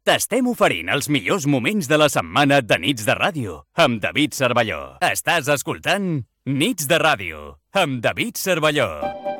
T'estem oferint els millors moments de la setmana de Nits de Ràdio amb David Cervelló. Estàs escoltant Nits de Ràdio amb David Cervelló.